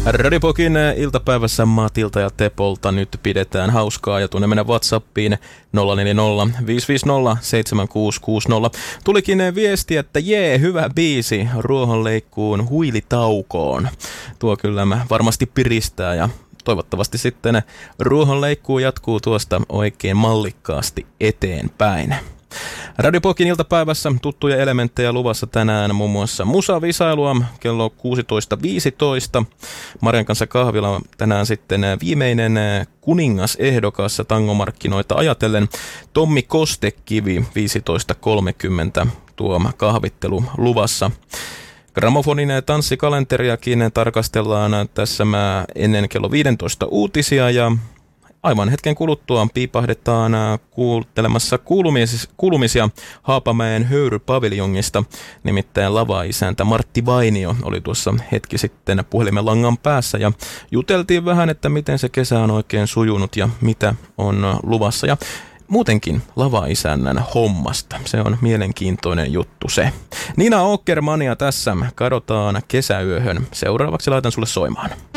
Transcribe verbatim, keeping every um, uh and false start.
Radipokin iltapäivässä Matilta ja Tepolta nyt pidetään hauskaa ja tuonne mennä WhatsAppiin nolla neljä nolla viisi viisi nolla seitsemän kuusi kuusi nolla. Tulikin viesti, että jee, hyvä biisi ruohonleikkuun huilitaukoon. Tuo kyllä varmasti piristää ja toivottavasti sitten ruohonleikkuu jatkuu tuosta oikein mallikkaasti eteenpäin. Radiopokin iltapäivässä tuttuja elementtejä luvassa tänään, muun muassa musavisailua kello kuusitoista viisitoista. Marian kanssa kahvilla tänään sitten viimeinen kuningasehdokas tangomarkkinoita ajatellen. Tommi Kostekivi viisitoista kolmekymmentä tuo kahvittelu luvassa. Gramofonin tanssikalenteriakin tarkastellaan tässä ennen kello viisitoista uutisia ja aivan hetken kuluttua piipahdetaan kuuntelemassa kuulumisia, kuulumisia Haapamäen höyrypaviljongista. Nimittäin lavaisäntä Martti Vainio oli tuossa hetki sitten puhelimen langan päässä ja juteltiin vähän, että miten se kesä on oikein sujunut ja mitä on luvassa. Ja muutenkin lavaisännän hommasta. Se on mielenkiintoinen juttu se. Nina Åkermania tässä. Kadotaan kesäyöhön. Seuraavaksi laitan sulle soimaan.